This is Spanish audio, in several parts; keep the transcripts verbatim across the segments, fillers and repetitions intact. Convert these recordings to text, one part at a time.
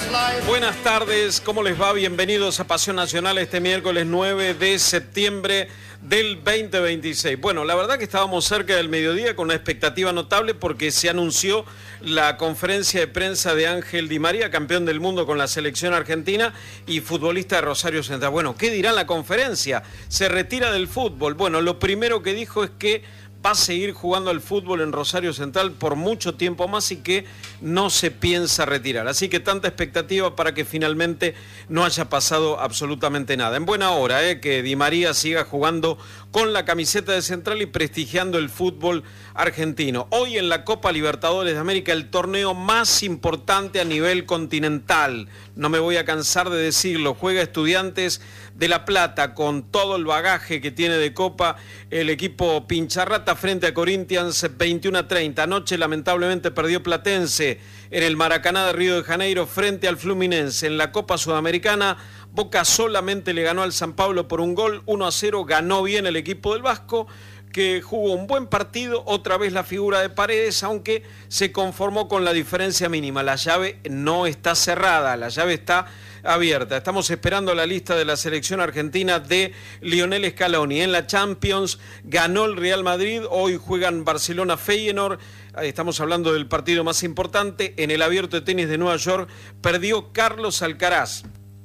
Buenas tardes, ¿cómo les va? Bienvenidos a Pasión Nacional este miércoles nueve de septiembre del veinte veintiséis. Bueno, la verdad que estábamos cerca del mediodía con una expectativa notable porque se anunció la conferencia de prensa de Ángel Di María, campeón del mundo con la selección argentina y futbolista de Rosario Central. Bueno, ¿qué dirá en la conferencia? ¿Se retira del fútbol? Bueno, lo primero que dijo es que va a seguir jugando al fútbol en Rosario Central por mucho tiempo más y que no se piensa retirar. Así que tanta expectativa para que finalmente no haya pasado absolutamente nada. En buena hora, eh, que Di María siga jugando con la camiseta de Central y prestigiando el fútbol argentino. Hoy en la Copa Libertadores de América, el torneo más importante a nivel continental. No me voy a cansar de decirlo. Juega Estudiantes de La Plata con todo el bagaje que tiene de Copa el equipo Pincharrata frente a Corinthians veintiuno a treinta. Anoche lamentablemente perdió Platense en el Maracaná de Río de Janeiro frente al Fluminense. En la Copa Sudamericana, Boca solamente le ganó al San Pablo por un gol, uno a cero, ganó bien el equipo del Vasco, que jugó un buen partido, otra vez la figura de Paredes, aunque se conformó con la diferencia mínima. La llave no está cerrada, la llave está abierta. Estamos esperando la lista de la selección argentina de Lionel Scaloni. En la Champions ganó el Real Madrid, hoy juegan Barcelona-Feyenoord. Estamos hablando del partido más importante. En el Abierto de Tenis de Nueva York perdió Carlos Alcaraz,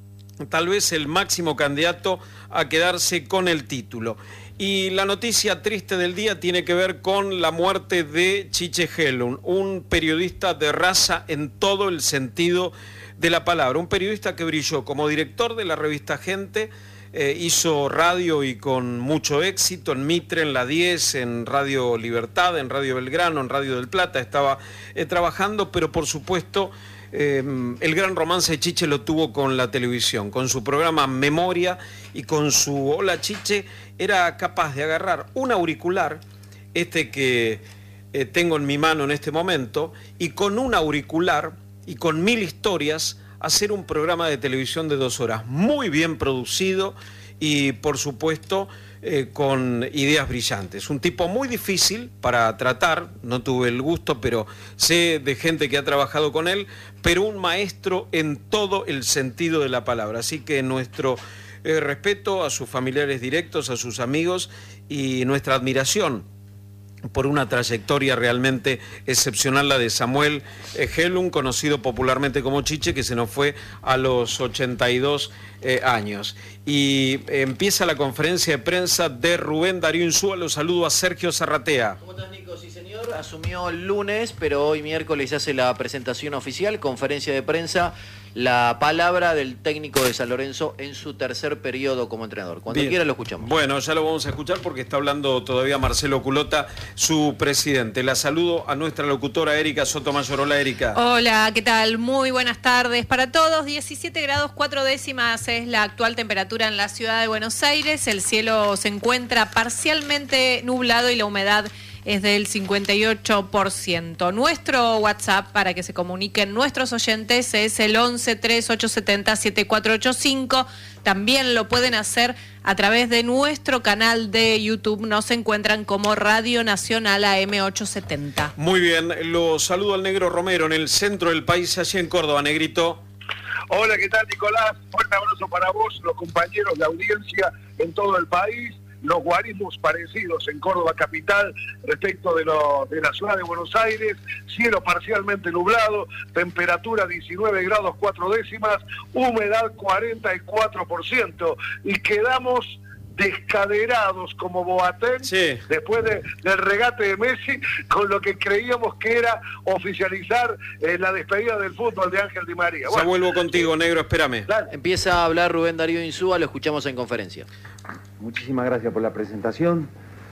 tal vez el máximo candidato a quedarse con el título. Y la noticia triste del día tiene que ver con la muerte de Chiche Helun, un periodista de raza en todo el sentido de la palabra, un periodista que brilló como director de la revista Gente, eh, hizo radio y con mucho éxito en Mitre, en La diez, en Radio Libertad, en Radio Belgrano, en Radio del Plata, estaba eh, trabajando, pero por supuesto eh, el gran romance de Chiche lo tuvo con la televisión, con su programa Memoria y con su Hola Chiche. Era capaz de agarrar un auricular, este que eh, tengo en mi mano en este momento, y con un auricular y con mil historias hacer un programa de televisión de dos horas, muy bien producido y por supuesto eh, con ideas brillantes. Un tipo muy difícil para tratar, no tuve el gusto, pero sé de gente que ha trabajado con él, pero un maestro en todo el sentido de la palabra. Así que nuestro eh, respeto a sus familiares directos, a sus amigos y nuestra admiración por una trayectoria realmente excepcional, la de Samuel Helun, conocido popularmente como Chiche, que se nos fue a los ochenta y dos eh, años. Y eh, empieza la conferencia de prensa de Rubén Darío Insúa. Lo saludo a Sergio Zarratea. ¿Cómo estás, Nico? Sí, señor. Asumió el lunes, pero hoy miércoles se hace la presentación oficial, conferencia de prensa, la palabra del técnico de San Lorenzo en su tercer periodo como entrenador. Cuando Bien. quiera lo escuchamos. Bueno, ya lo vamos a escuchar porque está hablando todavía Marcelo Culota, su presidente. La saludo a nuestra locutora Erika Sotomayor. Hola, Erika. Hola, ¿qué tal? Muy buenas tardes para todos. diecisiete grados cuatro décimas es la actual temperatura en la ciudad de Buenos Aires. El cielo se encuentra parcialmente nublado y la humedad es del cincuenta y ocho por ciento. Nuestro WhatsApp para que se comuniquen nuestros oyentes es el once tres ocho siete cero siete cuatro ocho cinco. También lo pueden hacer a través de nuestro canal de YouTube. Nos encuentran como Radio Nacional A M ochocientos setenta. Muy bien, lo saludo al Negro Romero en el centro del país, allí en Córdoba. Negrito. Hola, ¿qué tal, Nicolás? Fuerte abrazo para vos, los compañeros de audiencia en todo el país. Los guarismos parecidos en Córdoba capital respecto de, lo, de la ciudad de Buenos Aires, cielo parcialmente nublado, temperatura diecinueve grados cuatro décimas, humedad cuarenta y cuatro por ciento y quedamos descaderados como Boateng, sí, después de, del regate de Messi, con lo que creíamos que era oficializar eh, la despedida del fútbol de Ángel Di María. Bueno, ya vuelvo contigo, Negro, espérame. Dale. Empieza a hablar Rubén Darío Insúa, lo escuchamos en conferencia. Muchísimas gracias por la presentación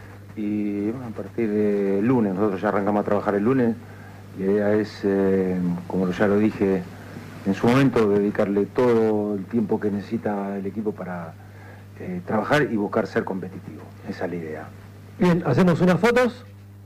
y bueno, a partir de lunes, nosotros ya arrancamos a trabajar el lunes. La idea es, eh, como ya lo dije en su momento, dedicarle todo el tiempo que necesita el equipo para Eh, trabajar y buscar ser competitivo. Esa es la idea. Bien, hacemos unas fotos.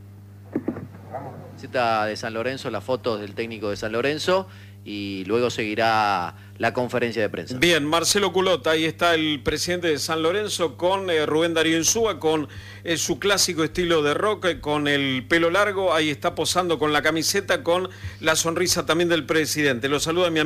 Cita de San Lorenzo, las fotos del técnico de San Lorenzo y luego seguirá la conferencia de prensa. Bien, Marcelo Culota, ahí está el presidente de San Lorenzo con eh, Rubén Darío Insúa, con eh, su clásico estilo de rock, eh, con el pelo largo, ahí está posando con la camiseta, con la sonrisa también del presidente. Lo saluda mi